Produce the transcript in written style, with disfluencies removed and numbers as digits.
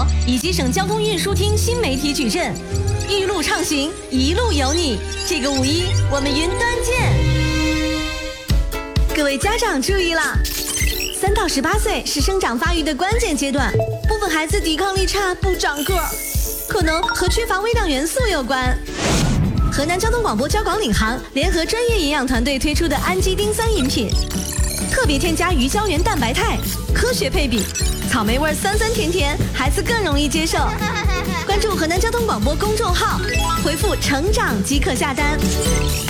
以及省交通运输厅新媒体矩阵，一路畅行，一路有你。这个5·1，我们云端见。各位家长注意啦！3到18岁是生长发育的关键阶段，部分孩子抵抗力差，不长个儿，可能和缺乏微量元素有关。河南交通广播交广领航联合专业营养团队推出的氨基丁3饮品，特别添加鱼胶原蛋白肽，科学配比，草莓味酸酸甜甜，孩子更容易接受。关注河南交通广播公众号，回复成长即可下单。